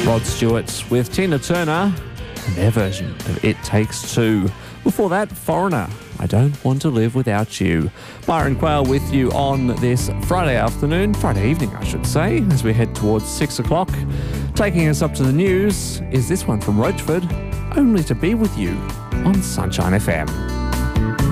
Rod Stewart with Tina Turner and their version of It Takes Two. Before that, Foreigner, I Don't Want to Live Without You. Byron Quayle with you on this Friday evening, I should say, as we head towards 6 o'clock. Taking us up to the news is this one from Roachford, Only to Be With You on Sunshine FM.